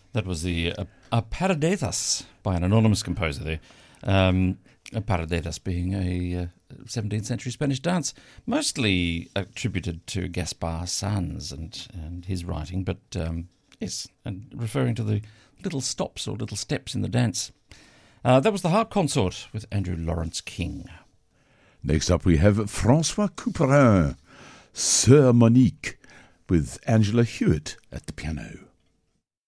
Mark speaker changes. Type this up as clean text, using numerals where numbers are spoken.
Speaker 1: That was the Aparadetas by an anonymous composer there. Aparadetas being a 17th century Spanish dance, mostly attributed to Gaspar Sanz and his writing, but yes, and referring to the little stops or little steps in the dance. That was the Harp Consort with Andrew Lawrence King.
Speaker 2: Next up we have François Couperin, Sœur Monique, with Angela Hewitt at the piano.